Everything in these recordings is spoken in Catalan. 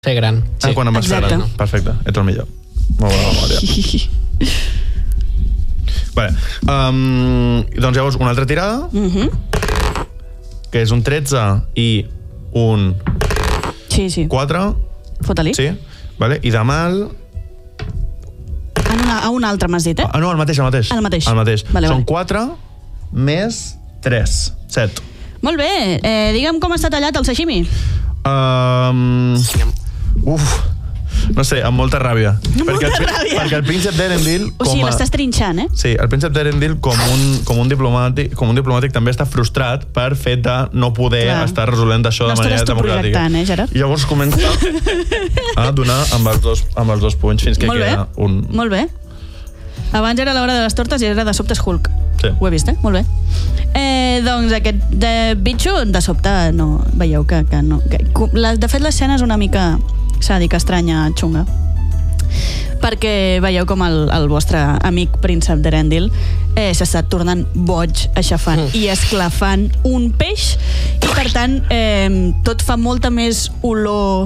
Fer gran. Sí. Quan em vas fer gran. Perfecte, ets el millor. Molt bona memòria. Vale. Doncs llavors, una altra tirada, que és un 13 i un 4. Fota-li. Sí, vale. I de mal... A un altre m'has dit, No, el mateix. El mateix. Són 4 més 3. 7. Molt bé. Digue'm com està tallat el sashimi. No sé, amb molta ràbia. Perquè el príncep d'Erendil... O sigui, l'estàs trinxant, Sí, el príncep d'Erendil, com un diplomàtic, també està frustrat per fet de no poder estar resolent això de manera democràtica. No estaràs tu projectant, Gerard? I llavors comença a donar amb els dos punys fins que queda un... Molt bé. Abans era l'hora de les tortes i ara de sobte és Hulk. Sí. Ho he vist, Molt bé. Doncs aquest bitxo, de sobte, no, veieu que no... De fet, l'escena és una mica sàdica, estranya, xunga. Perquè veieu com el vostre amic príncep d'Erendil s'està tornant boig, aixafant i esclafant un peix, i per tant tot fa molta més olor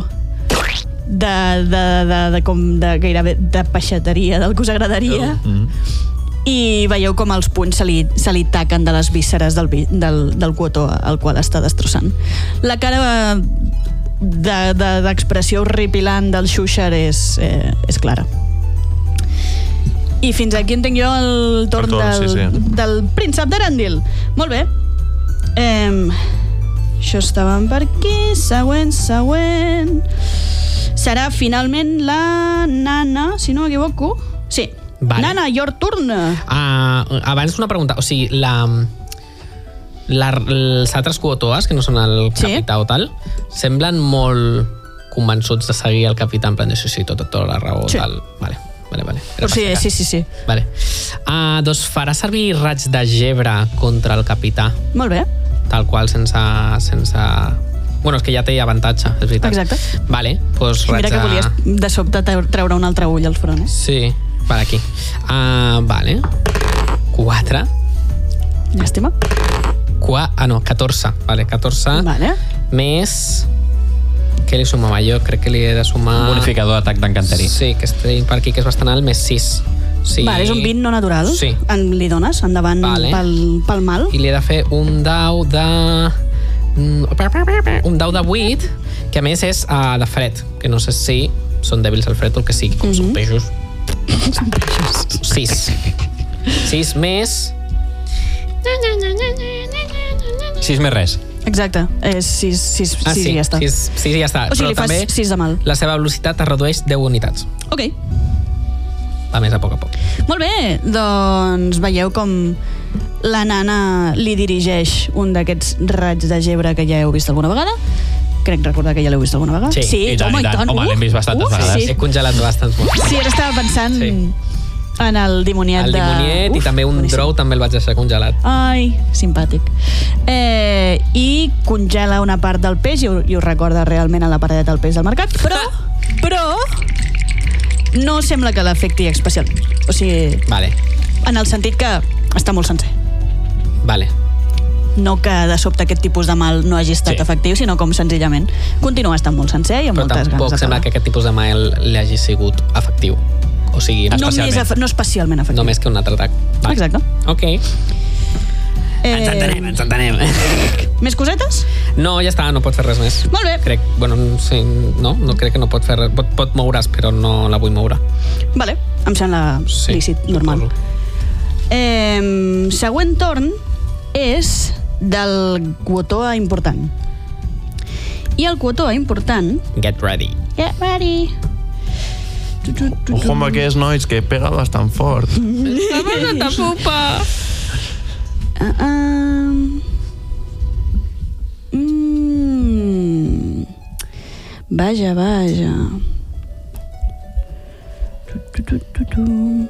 de gairebé de peixateria, del que us agradaria. I veieu com els punys se li taquen de les vísceres del cotó al qual està destrossant. La cara d'expressió horripilant del Xuxar és clara. I fins aquí entenc jo el torn del príncep d'Erendil. Molt bé. Això estàvem per aquí. Següent. Serà finalment la Nana, si no m'equivoco. Sí. Vale. Nana, your turn. Abans una pregunta. O sigui, els altres Kuo-toas, que no són el capità o tal, semblen molt convençuts de seguir el capità en plan de sí, tota la raó. Sí. Tal. Vale. Sí. Vale. Doncs farà servir raig de gebre contra el capità. Molt bé. Tal qual, sense... Bueno, és que ja té avantatge, és veritat. Exacte. Vale, doncs raig Mira que volies de sobte treure un altre ull al front, Sí, per aquí. Vale. 4. Llàstima. 14. Vale, 14. Vale. Més... Què li sumava? Jo crec que li he de sumar... Un bonificador d'atac d'encanteri. Sí, que estic per aquí, que és bastant alt, més 6. Sí. Vale, és un 20 no natural. Sí. Li dones endavant pel mal. I li he de fer un dau de... Un dau de 8, que a més és de fred, que no sé si són dèbils al fred o el que sigui, com són peixos. 6. 6 més... 6 més res. Exacte, és 6 i ja està. 6 i ja està. O sigui, li fas 6 de mal. La seva velocitat es redueix 10 unitats. Ok. Va més a poc. Molt bé, doncs veieu com la Nana li dirigeix un d'aquests raigs de gebre que ja heu vist alguna vegada. Crec recordar que ja l'heu vist alguna vegada. Sí, i tant. Home, l'hem vist bastantes vegades. Sí. He congelat bastants molts. Sí, ara estava pensant en el dimoniet i també un drow també el vaig deixar congelat. Ai, simpàtic. I congela una part del peix i ho recorda realment a la paradeta del peix del mercat, però no sembla que l'afecti especialment. O sigui, en el sentit que està molt sencer. Vale. No que de sobte aquest tipus de mal no hagi estat efectiu, sinó com senzillament continua estant molt sencer i amb moltes ganes de Però tampoc sembla que aquest tipus de mal li hagi sigut efectiu. O sigui, no especialment efectiu. Només que un altre atac. Exacte. Ok. Ens entenem. Més cosetes? No, ja està, no pot fer res més. Molt bé. Crec, no crec que no pot fer res. Pot moure's, però no la vull moure. Vale, em sembla lícit, normal. Següent torn és del Kuo-toa important. I el Kuo-toa important... Get ready. Ojo amb aquests nois, que pega bastant fort. Està pupa. Vaja.